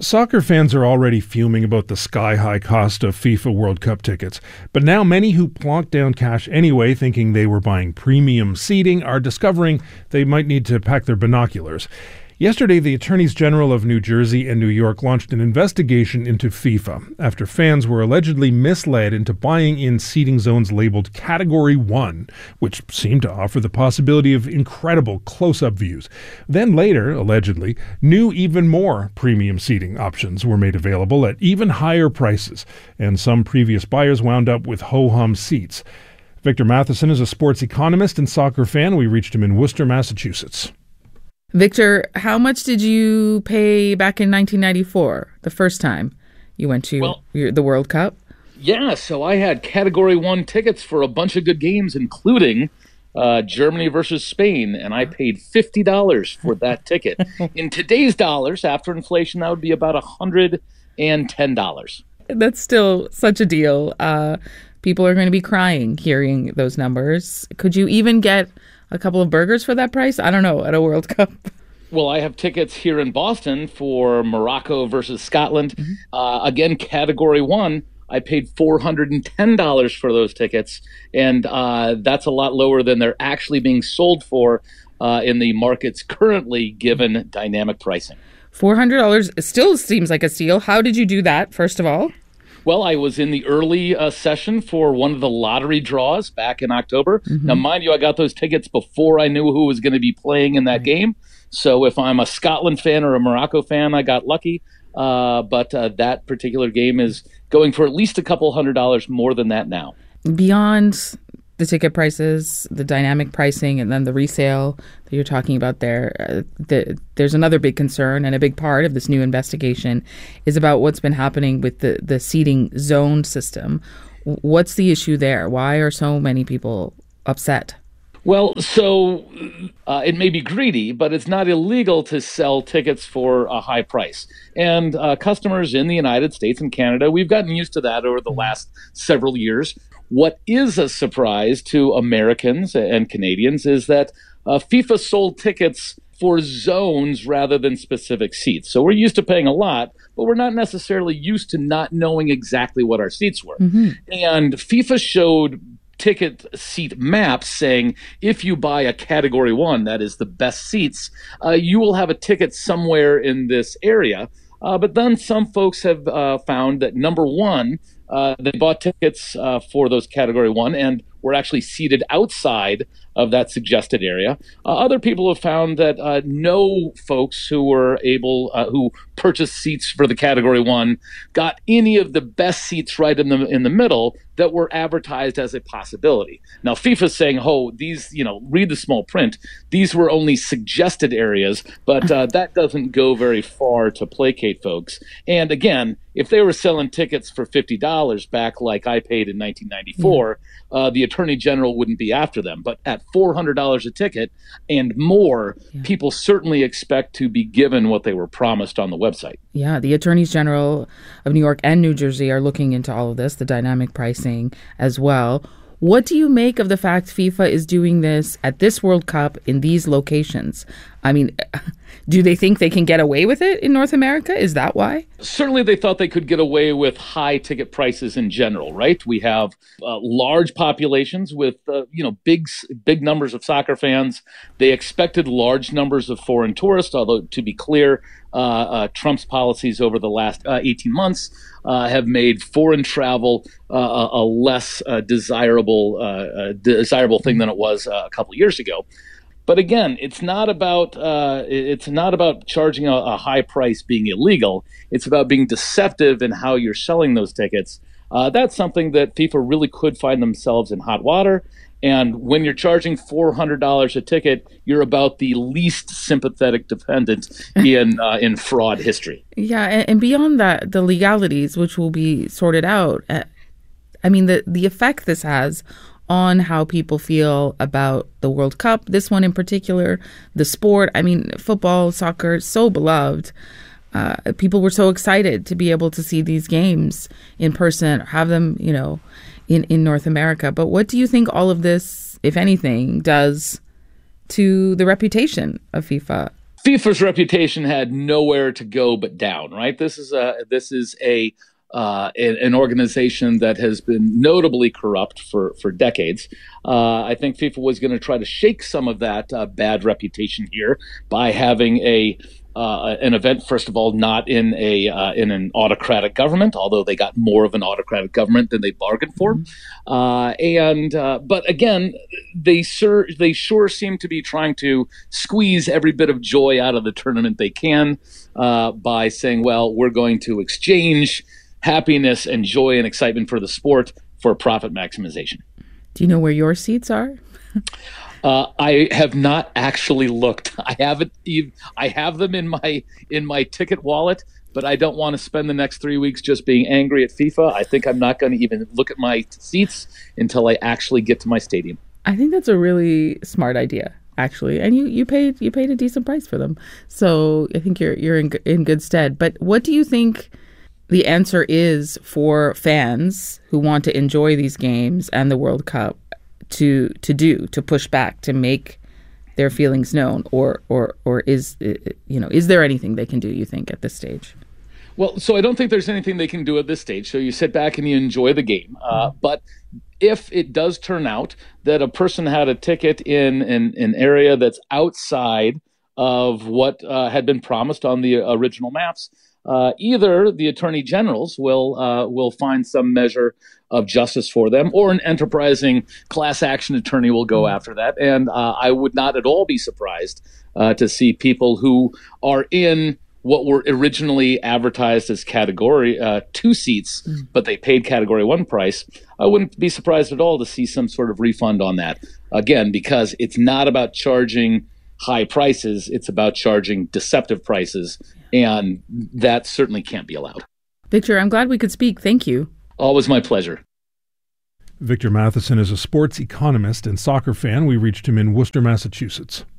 Soccer fans are already fuming about the sky-high cost of FIFA World Cup tickets, but now many who plonked down cash anyway thinking they were buying premium seating are discovering they might need to pack their binoculars. Yesterday, the Attorneys General of New Jersey and New York launched an investigation into FIFA after fans were allegedly misled into buying in seating zones labeled Category 1, which seemed to offer the possibility of incredible close-up views. Then later, allegedly, new even more premium seating options were made available at even higher prices, and some previous buyers wound up with ho-hum seats. Victor Matheson is a sports economist and soccer fan. We reached him in Worcester, Massachusetts. Victor, how much did you pay back in 1994, the first time you went to the World Cup? Yeah, so I had Category 1 tickets for a bunch of good games, including Germany versus Spain, and I paid $50 for that ticket. In today's dollars, after inflation, that would be about $110. That's still such a deal. People are going to be crying hearing those numbers. Could you even get a couple of burgers for that price? I don't know, at a World Cup. Well, I have tickets here in Boston for Morocco versus Scotland. Again, Category 1, I paid $410 for those tickets, and that's a lot lower than they're actually being sold for in the markets currently, given dynamic pricing. $400 still seems like a steal. How did you do that, first of all? Well, I was in the early session for one of the lottery draws back in October. Now, mind you, I got those tickets before I knew who was going to be playing in that game. So if I'm a Scotland fan or a Morocco fan, I got lucky. But that particular game is going for at least a couple $100 more than that now. Beyond the ticket prices, the dynamic pricing, and then the resale that you're talking about there, there's another big concern, and a big part of this new investigation is about what's been happening with the seating zone system. What's the issue there? Why are so many people upset? Well, so it may be greedy, but it's not illegal to sell tickets for a high price. And customers in the United States and Canada, we've gotten used to that over the last several years. What is a surprise to Americans and Canadians is that FIFA sold tickets for zones rather than specific seats. So we're used to paying a lot, but we're not necessarily used to not knowing exactly what our seats were. And FIFA showed ticket seat maps saying if you buy a Category 1, that is the best seats, you will have a ticket somewhere in this area. But then some folks have found that, number one, they bought tickets for those Category 1 and were actually seated outside of that suggested area. Other people have found that no folks who were who purchased seats for the Category 1 got any of the best seats right in the middle that were advertised as a possibility. Now, FIFA's saying, these, read the small print. These were only suggested areas, but that doesn't go very far to placate folks. And again, if they were selling tickets for $50 back like I paid in 1994, the Attorney General wouldn't be after them. But at $400 a ticket and more, people certainly expect to be given what they were promised on the website. Yeah, the Attorneys General of New York and New Jersey are looking into all of this, the dynamic pricing as well. What do you make of the fact FIFA is doing this at this World Cup in these locations? I mean, do they think they can get away with it in North America? Is that why? Certainly they thought they could get away with high ticket prices in general, right? We have large populations with, big numbers of soccer fans. They expected large numbers of foreign tourists, although to be clear, Trump's policies over the last 18 months have made foreign travel a less desirable thing than it was a couple of years ago. But again, it's not about charging a high price being illegal. It's about being deceptive in how you're selling those tickets. That's something that FIFA really could find themselves in hot water. And when you're charging $400 a ticket, you're about the least sympathetic defendant in fraud history. Yeah, and beyond that, the legalities, which will be sorted out. I mean, the effect this has on how people feel about the World Cup, this one in particular, the sport. I mean, football, soccer, so beloved. People were so excited to be able to see these games in person, have them, in North America. But what do you think all of this, if anything, does to the reputation of FIFA? FIFA's reputation had nowhere to go but down, right? This is an organization that has been notably corrupt for decades. I think FIFA was going to try to shake some of that bad reputation here by having an event, first of all, not in an autocratic government, although they got more of an autocratic government than they bargained for. But again, they sure seem to be trying to squeeze every bit of joy out of the tournament they can by saying, well, we're going to exchange happiness and joy and excitement for the sport for profit maximization. Do you know where your seats are? I have not actually looked. I haven't. I have them in my ticket wallet, but I don't want to spend the next 3 weeks just being angry at FIFA. I think I'm not going to even look at my seats until I actually get to my stadium. I think that's a really smart idea, actually, and you paid a decent price for them, so I think you're in good stead. But what do you think the answer is for fans who want to enjoy these games and the World Cup to push back, to make their feelings known, or is there anything they can do, you think, at this stage? Well, so I don't think there's anything they can do at this stage. So you sit back and you enjoy the game. But if it does turn out that a person had a ticket in an area that's outside of what had been promised on the original maps, either the attorney generals will find some measure of justice for them, or an enterprising class action attorney will go after that. And I would not at all be surprised to see people who are in what were originally advertised as category 2 seats, but they paid category 1 price. I wouldn't be surprised at all to see some sort of refund on that. Again, because it's not about charging high prices, it's about charging deceptive prices. And that certainly can't be allowed. Victor, I'm glad we could speak. Thank you. Always my pleasure. Victor Matheson is a sports economist and soccer fan. We reached him in Worcester, Massachusetts.